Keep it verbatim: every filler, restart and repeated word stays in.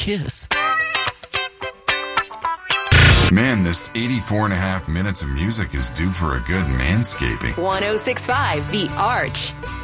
kiss. Man, this eighty-four and a half minutes of music is due for a good manscaping. one oh six point five The Arch.